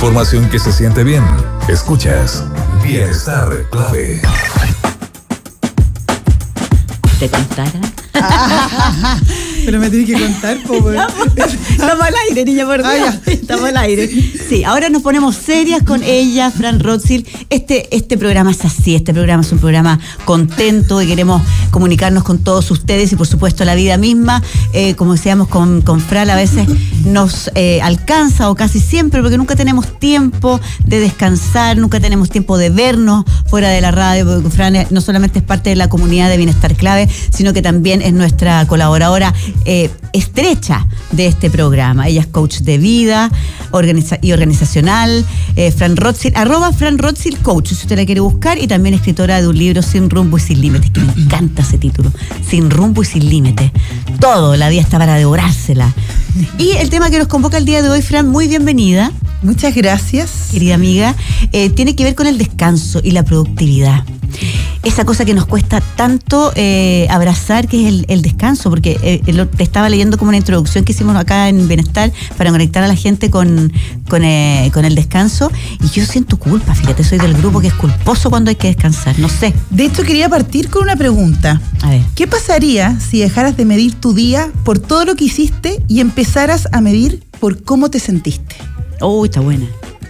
Información que se siente bien. Escuchas Bienestar Clave. ¿Te contara? Pero me tienes que contar, pobre. Estamos al aire, niña, por Dios. Estamos al aire. Sí, ahora nos ponemos serias con ella, Fran Rothschild. Este programa es así, este programa es un programa contento y queremos comunicarnos con todos ustedes y por supuesto la vida misma, como decíamos con Fran, a veces nos alcanza o casi siempre, porque nunca tenemos tiempo de descansar, nunca tenemos tiempo de vernos fuera de la radio, porque Fran no solamente es parte de la comunidad de Bienestar Clave, sino que también es nuestra colaboradora estrecha de este programa. Ella es coach de vida y organizacional, Fran Rothschild, @FranRothschildCoach, si usted la quiere buscar, y también escritora de un libro, Sin Rumbo y Sin Límites, que me encanta ese título, Sin Rumbo y Sin Límites. Todo, la vida está para devorársela. Y el tema que nos convoca el día de hoy, Fran, muy bienvenida. Muchas gracias. Querida amiga, tiene que ver con el descanso y la productividad. Esa cosa que nos cuesta tanto abrazar, que es el descanso, porque te estaba leyendo como una introducción que hicimos acá en Bienestar para conectar a la gente con el descanso, y yo siento culpa, fíjate, soy del grupo que es culposo cuando hay que descansar, no sé. De hecho, quería partir con una pregunta. A ver. ¿Qué pasaría si dejaras de medir tu día por todo lo que hiciste y empezaras a medir por cómo te sentiste? Uy, está buena.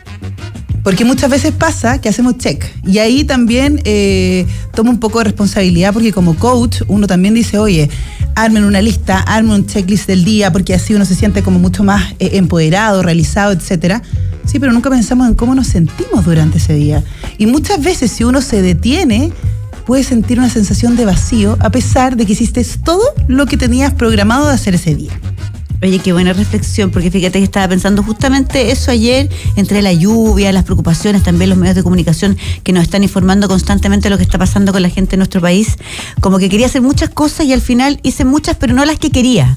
Porque muchas veces pasa que hacemos check, y ahí también tomo un poco de responsabilidad, porque como coach uno también dice, oye, armen una lista, armen un checklist del día, porque así uno se siente como mucho más empoderado, realizado, etcétera. Sí, pero nunca pensamos en cómo nos sentimos durante ese día. Y muchas veces, si uno se detiene, puede sentir una sensación de vacío, a pesar de que hiciste todo lo que tenías programado de hacer ese día. Oye, qué buena reflexión, porque fíjate que estaba pensando justamente eso ayer, entre la lluvia, las preocupaciones, también los medios de comunicación que nos están informando constantemente de lo que está pasando con la gente en nuestro país. Como que quería hacer muchas cosas y al final hice muchas, pero no las que quería.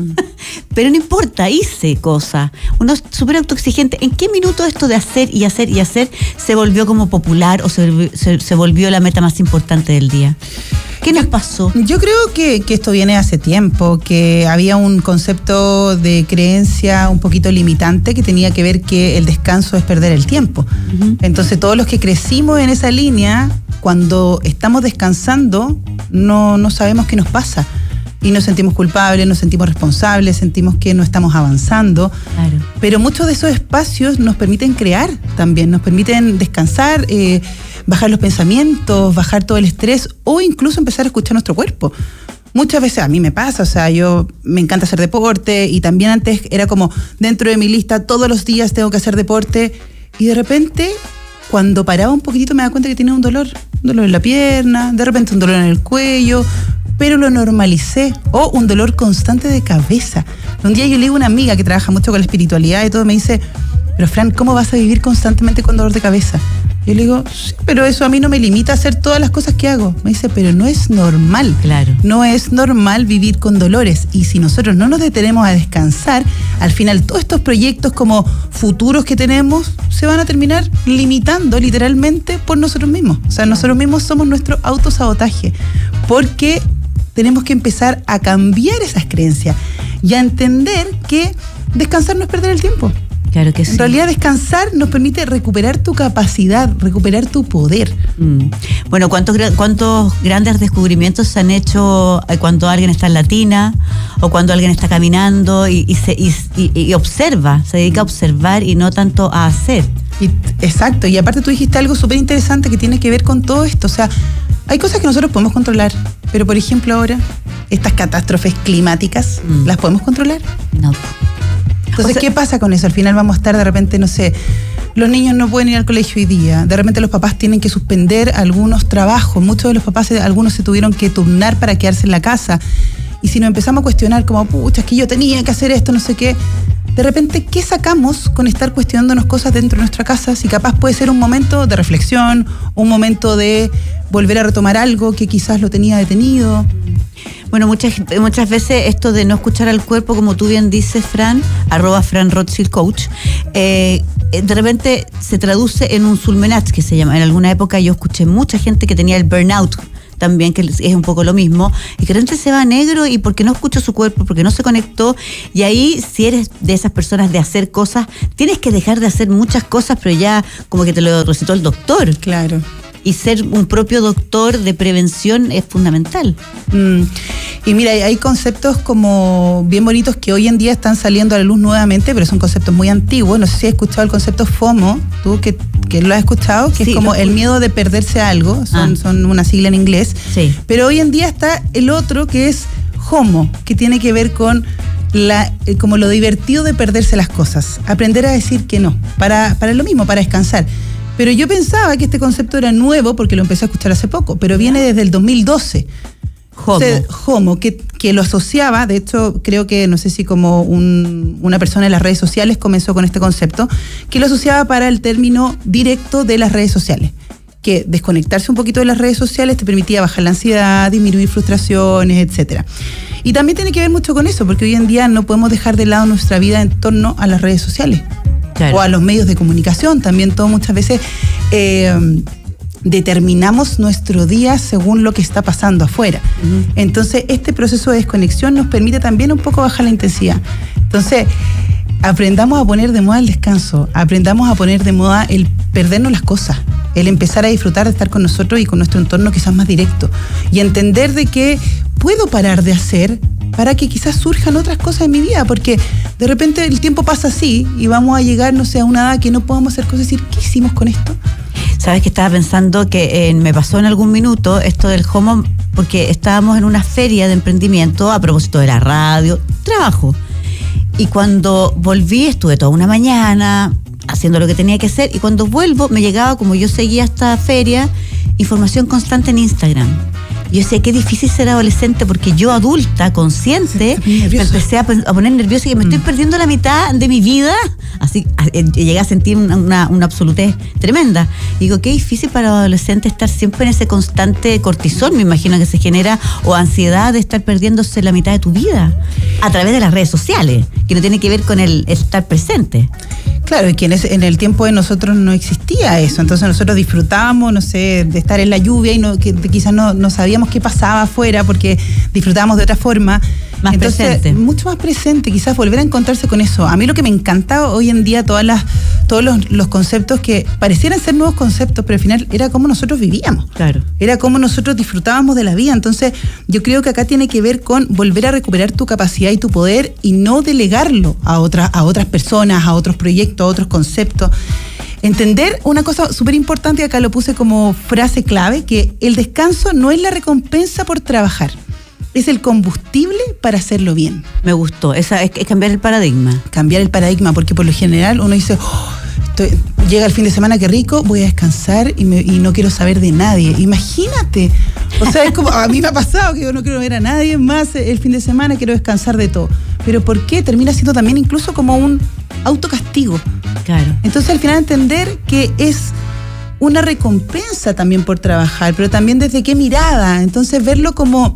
Pero no importa, hice cosas. Uno es súper autoexigente. ¿En qué minuto esto de hacer y hacer y hacer se volvió como popular o se volvió la meta más importante del día? ¿Qué nos pasó? Yo creo que esto viene hace tiempo, que había un concepto de creencia un poquito limitante que tenía que ver que el descanso es perder el tiempo. Uh-huh. Entonces todos los que crecimos en esa línea, cuando estamos descansando, no sabemos qué nos pasa. Y nos sentimos culpables, nos sentimos responsables, sentimos que no estamos avanzando. Claro. Pero muchos de esos espacios nos permiten crear también, nos permiten descansar, bajar los pensamientos, bajar todo el estrés, o incluso empezar a escuchar nuestro cuerpo. Muchas veces a mí me pasa, o sea, me encanta hacer deporte, y también antes era como dentro de mi lista, todos los días tengo que hacer deporte, y de repente, cuando paraba un poquitito, me daba cuenta que tenía un dolor en la pierna, de repente un dolor en el cuello, pero lo normalicé, o un dolor constante de cabeza. Un día yo le digo a una amiga que trabaja mucho con la espiritualidad y todo, me dice, pero Fran, ¿cómo vas a vivir constantemente con dolor de cabeza? Yo le digo, sí, pero eso a mí no me limita a hacer todas las cosas que hago. Me dice, pero no es normal. Claro. No es normal vivir con dolores. Y si nosotros no nos detenemos a descansar, al final todos estos proyectos como futuros que tenemos se van a terminar limitando literalmente por nosotros mismos. O sea, nosotros mismos somos nuestro autosabotaje. Porque tenemos que empezar a cambiar esas creencias y a entender que descansar no es perder el tiempo. Claro que sí. En realidad, descansar nos permite recuperar tu capacidad, recuperar tu poder. Bueno, ¿cuántos grandes descubrimientos se han hecho cuando alguien está en la tina o cuando alguien está caminando y observa, se dedica a observar y no tanto a hacer? Exacto, y aparte tú dijiste algo súper interesante que tiene que ver con todo esto. O sea, hay cosas que nosotros podemos controlar, pero por ejemplo ahora, estas catástrofes climáticas, ¿las podemos controlar? No. Entonces, ¿qué pasa con eso? Al final vamos a estar de repente, no sé, los niños no pueden ir al colegio hoy día, de repente los papás tienen que suspender algunos trabajos, muchos de los papás, algunos se tuvieron que turnar para quedarse en la casa, y si nos empezamos a cuestionar como, pucha, es que yo tenía que hacer esto, no sé qué, de repente, ¿qué sacamos con estar cuestionándonos cosas dentro de nuestra casa? Si capaz puede ser un momento de reflexión, un momento de volver a retomar algo que quizás lo tenía detenido. Bueno, muchas veces esto de no escuchar al cuerpo, como tú bien dices, Fran, @FranRothschildCoach, de repente se traduce en un sulmenach, que se llama. En alguna época yo escuché mucha gente que tenía el burnout. también, que es un poco lo mismo, y que de repente se va a negro y porque no escuchó su cuerpo, porque no se conectó, y ahí si eres de esas personas de hacer cosas, tienes que dejar de hacer muchas cosas, pero ya como que te lo recetó el doctor. Claro. Y ser un propio doctor de prevención es fundamental. Y mira, hay conceptos como bien bonitos que hoy en día están saliendo a la luz nuevamente, pero son conceptos muy antiguos. No sé si has escuchado el concepto FOMO, tú que lo has escuchado, que sí, es como el miedo de perderse algo, son una sigla en inglés. Sí. Pero hoy en día está el otro que es HOMO, que tiene que ver con como lo divertido de perderse las cosas. Aprender a decir que no, para lo mismo, para descansar. Pero yo pensaba que este concepto era nuevo porque lo empecé a escuchar hace poco, pero viene desde el 2012. HOMO, que lo asociaba, de hecho creo que no sé si como una persona en las redes sociales comenzó con este concepto, que lo asociaba para el término directo de las redes sociales, que desconectarse un poquito de las redes sociales te permitía bajar la ansiedad, disminuir frustraciones, etcétera. Y también tiene que ver mucho con eso, porque hoy en día no podemos dejar de lado nuestra vida en torno a las redes sociales. Claro. O a los medios de comunicación, también todo muchas veces determinamos nuestro día según lo que está pasando afuera. Entonces, este proceso de desconexión nos permite también un poco bajar la intensidad. Entonces, aprendamos a poner de moda el descanso, aprendamos a poner de moda el perdernos las cosas, el empezar a disfrutar de estar con nosotros y con nuestro entorno quizás más directo, y entender de que puedo parar de hacer para que quizás surjan otras cosas en mi vida, porque de repente el tiempo pasa así y vamos a llegar, no sé, a una edad que no podamos hacer cosas y decir, ¿qué hicimos con esto? Sabes que estaba pensando que me pasó en algún minuto esto del HOMO, porque estábamos en una feria de emprendimiento a propósito de la radio, trabajo. Y cuando volví estuve toda una mañana haciendo lo que tenía que hacer, y cuando vuelvo me llegaba, como yo seguía esta feria, información constante en Instagram. Yo decía, qué difícil ser adolescente, porque yo adulta, consciente, me empecé a poner nerviosa y que me estoy perdiendo la mitad de mi vida. Así llegué a sentir una absolutez tremenda. Y digo, qué difícil para los adolescentes estar siempre en ese constante cortisol, me imagino que se genera, o ansiedad de estar perdiéndose la mitad de tu vida a través de las redes sociales, que no tiene que ver con el estar presente. Claro, y que en el tiempo de nosotros no existía eso, entonces nosotros disfrutábamos, no sé, de estar en la lluvia y que quizás no sabíamos qué pasaba afuera porque disfrutábamos de otra forma. Más presente. Mucho más presente, quizás volver a encontrarse con eso. A mí lo que me encantaba hoy en día, todos los conceptos que parecieran ser nuevos conceptos, pero al final era cómo nosotros vivíamos. Claro. Era cómo nosotros disfrutábamos de la vida. Entonces, yo creo que acá tiene que ver con volver a recuperar tu capacidad y tu poder y no delegarlo a otras personas, a otros proyectos, a otros conceptos. Entender una cosa súper importante, acá lo puse como frase clave, que el descanso no es la recompensa por trabajar. Es el combustible para hacerlo bien. Me gustó, es cambiar el paradigma. Cambiar el paradigma, porque por lo general uno dice, llega el fin de semana, qué rico, voy a descansar y no quiero saber de nadie. Imagínate. O sea, es como, a mí me ha pasado que yo no quiero ver a nadie más el fin de semana, quiero descansar de todo. Pero ¿por qué? Termina siendo también incluso como un autocastigo. Claro. Entonces al final entender que es una recompensa también por trabajar, pero también desde qué mirada. Entonces verlo como...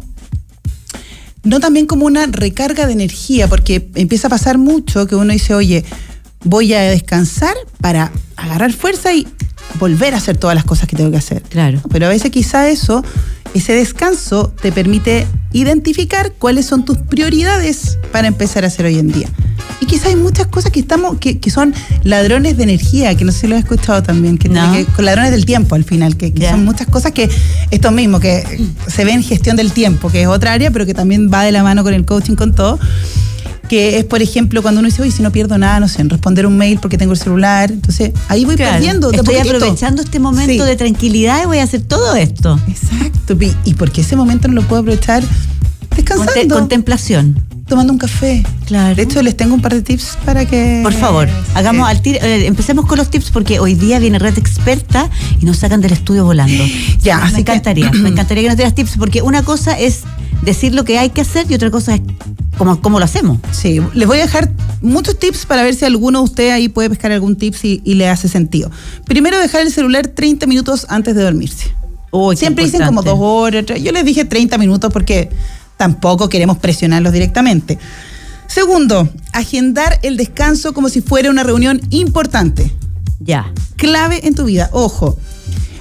no también como una recarga de energía, porque empieza a pasar mucho que uno dice, oye, voy a descansar para agarrar fuerza y volver a hacer todas las cosas que tengo que hacer. Claro. Pero a veces quizá ese descanso te permite identificar cuáles son tus prioridades para empezar a hacer hoy en día. Y quizá hay muchas cosas que son ladrones de energía, que no sé si lo has escuchado también, que tiene con ladrones del tiempo al final, que son muchas cosas que esto mismo, que se ve en gestión del tiempo, que es otra área, pero que también va de la mano con el coaching, con todo. Que es, por ejemplo, cuando uno dice, oye, si no pierdo nada, no sé, en responder un mail porque tengo el celular. Entonces, ahí voy perdiendo. Estoy aprovechando este momento de tranquilidad y voy a hacer todo esto. Exacto. ¿Y por qué ese momento no lo puedo aprovechar descansando? Contemplación. Tomando un café. Claro. De hecho, les tengo un par de tips para que... Por favor, hagamos empecemos con los tips, porque hoy día viene Red Experta y nos sacan del estudio volando. Ya, me encantaría que nos dieras tips, porque una cosa es decir lo que hay que hacer y otra cosa es cómo lo hacemos. Sí, les voy a dejar muchos tips para ver si alguno de ustedes ahí puede pescar algún tips y le hace sentido. Primero, dejar el celular 30 minutos antes de dormirse. Siempre dicen como 2 horas, 3. Yo les dije 30 minutos porque tampoco queremos presionarlos directamente. Segundo, agendar el descanso como si fuera una reunión importante. Ya. Clave en tu vida. Ojo,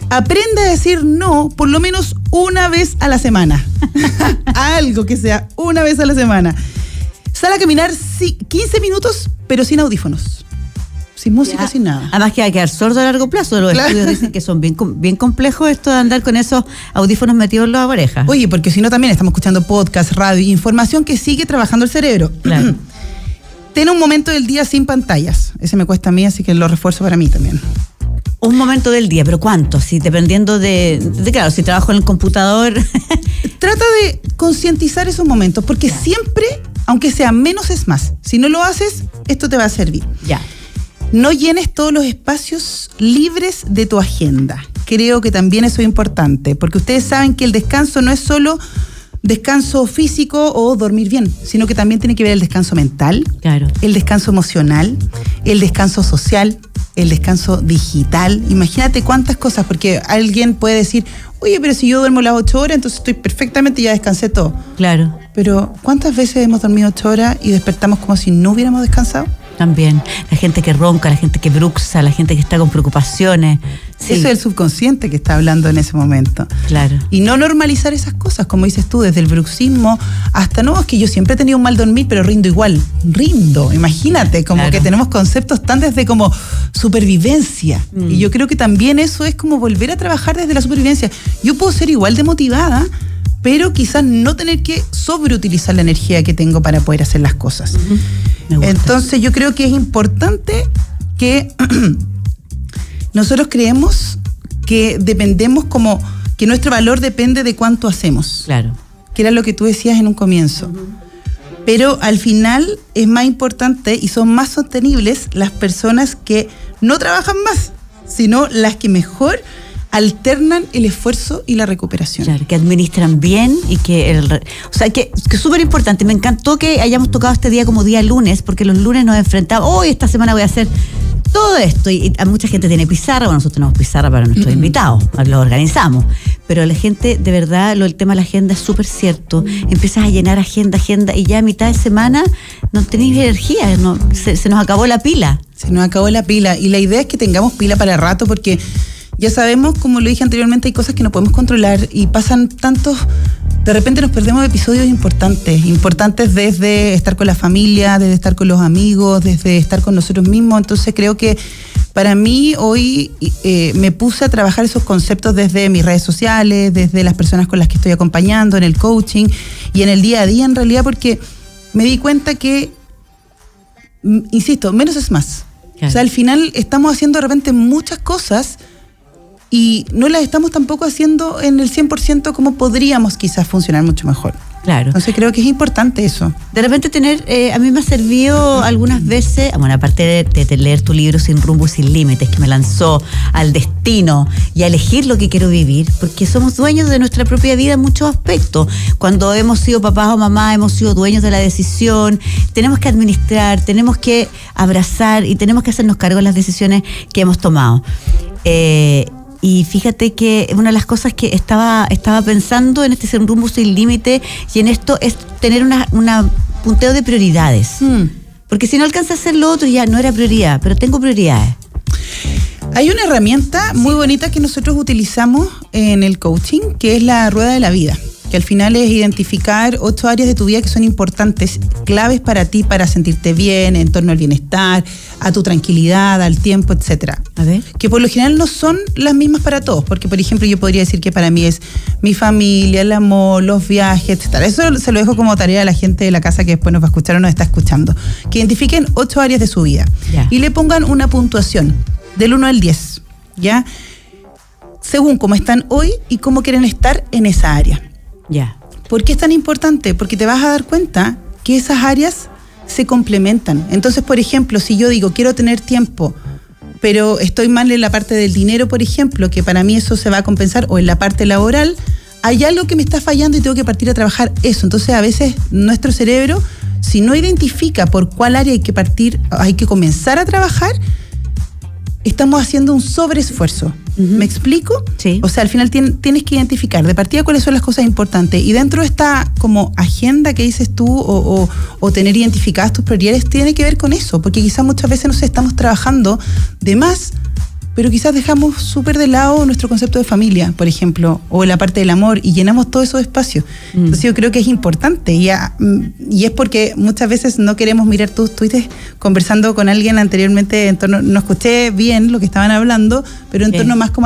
aprende a decir no por lo menos una vez a la semana. Algo que sea una vez a la semana. Sal a caminar 15 minutos, pero sin audífonos. Sin música, ya. Sin nada. Además que va a quedar sordo a largo plazo. Los estudios dicen que son bien complejos esto de andar con esos audífonos metidos en las orejas. Oye, porque si no también estamos escuchando podcast, radio, información que sigue trabajando el cerebro. Claro. Ten un momento del día sin pantallas. Ese me cuesta a mí, así que lo refuerzo para mí también. Un momento del día, pero ¿cuánto? Si dependiendo claro, si trabajo en el computador. Trata de concientizar esos momentos, porque siempre, aunque sea menos es más. Si no lo haces, esto te va a servir. Ya. No llenes todos los espacios libres de tu agenda. Creo que también eso es importante, porque ustedes saben que el descanso no es solo descanso físico o dormir bien, sino que también tiene que ver el descanso mental, claro, el descanso emocional, el descanso social, el descanso digital. Imagínate cuántas cosas, porque alguien puede decir, oye, pero si yo duermo las 8 horas, entonces estoy perfectamente, ya descansé todo. Claro. Pero ¿cuántas veces hemos dormido 8 horas y despertamos como si no hubiéramos descansado? También, la gente que ronca, la gente que bruxa, la gente que está con preocupaciones. Sí. Eso es el subconsciente que está hablando en ese momento. Claro. Y no normalizar esas cosas, como dices tú, desde el bruxismo hasta, no, es que yo siempre he tenido un mal dormir, pero rindo igual. Rindo, imagínate, como claro, que tenemos conceptos tan desde como supervivencia. Y yo creo que también eso es como volver a trabajar desde la supervivencia. Yo puedo ser igual de motivada, pero quizás no tener que sobreutilizar la energía que tengo para poder hacer las cosas. Entonces yo creo que es importante que nosotros creemos que dependemos como que nuestro valor depende de cuánto hacemos. Claro. Que era lo que tú decías en un comienzo. Pero al final es más importante y son más sostenibles las personas que no trabajan más, sino las que mejor alternan el esfuerzo y la recuperación. Claro, que administran bien y que es súper importante. Me encantó que hayamos tocado este día como día lunes, porque los lunes nos enfrentamos, hoy esta semana voy a hacer todo esto, y a mucha gente tiene pizarra, bueno, nosotros tenemos pizarra para nuestros invitados, lo organizamos, pero la gente, de verdad, el tema de la agenda es súper cierto. Empiezas a llenar agenda, y ya a mitad de semana no tenéis energía, se nos acabó la pila. Se nos acabó la pila, y la idea es que tengamos pila para rato, porque ya sabemos, como lo dije anteriormente, hay cosas que no podemos controlar y pasan tantos, de repente nos perdemos episodios importantes desde estar con la familia, desde estar con los amigos, desde estar con nosotros mismos. Entonces creo que para mí hoy me puse a trabajar esos conceptos desde mis redes sociales, desde las personas con las que estoy acompañando, en el coaching y en el día a día en realidad, porque me di cuenta que, insisto, menos es más. Claro. O sea, al final estamos haciendo de repente muchas cosas y no las estamos tampoco haciendo en el 100% como podríamos quizás funcionar mucho mejor. Claro. Entonces creo que es importante eso. De repente a mí me ha servido algunas veces, bueno, aparte de leer tu libro Sin Rumbo y Sin Límites, que me lanzó al destino y a elegir lo que quiero vivir, porque somos dueños de nuestra propia vida en muchos aspectos. Cuando hemos sido papás o mamás, hemos sido dueños de la decisión, tenemos que administrar, tenemos que abrazar y tenemos que hacernos cargo de las decisiones que hemos tomado. Y fíjate que una de las cosas que estaba pensando en este Sin Rumbo Sin Límite y en esto es tener una punteo de prioridades. Porque si no alcanza a hacer lo otro ya no era prioridad, pero tengo prioridades. Hay una herramienta muy bonita que nosotros utilizamos en el coaching, que es la rueda de la vida, que al final es identificar 8 áreas de tu vida que son importantes, claves para ti, para sentirte bien, en torno al bienestar, a tu tranquilidad, al tiempo, etcétera. A ver. Que por lo general no son las mismas para todos, porque por ejemplo yo podría decir que para mí es mi familia, el amor, los viajes, etcétera. Eso se lo dejo como tarea a la gente de la casa que después nos va a escuchar o nos está escuchando. Que identifiquen 8 áreas de su vida y le pongan una puntuación del 1 al 10, ¿ya? Según cómo están hoy y cómo quieren estar en esa área. Ya. ¿Por qué es tan importante? Porque te vas a dar cuenta que esas áreas se complementan. Entonces, por ejemplo, si yo digo quiero tener tiempo, pero estoy mal en la parte del dinero, por ejemplo, que para mí eso se va a compensar, o en la parte laboral, hay algo que me está fallando y tengo que partir a trabajar eso. Entonces, a veces nuestro cerebro, si no identifica por cuál área hay que partir, hay que comenzar a trabajar, estamos haciendo un sobreesfuerzo. ¿Me explico? Sí. O sea, al final tienes que identificar de partida cuáles son las cosas importantes. Y dentro de esta como agenda que dices tú o tener identificadas tus prioridades tiene que ver con eso. Porque quizás muchas veces, no sé, estamos trabajando de más pero quizás dejamos súper de lado nuestro concepto de familia, por ejemplo, o la parte del amor, y llenamos todos esos espacios. Entonces yo creo que es importante, y es porque muchas veces no queremos mirar. Tú estuviste conversando con alguien anteriormente en torno, no escuché bien lo que estaban hablando, pero en torno más como